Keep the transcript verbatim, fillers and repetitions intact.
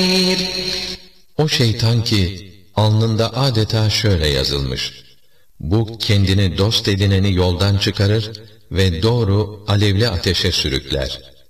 O şeytan ki alnında adeta şöyle yazılmış: bu kendini dost edineni yoldan çıkarır ve doğru alevli ateşe sürükler.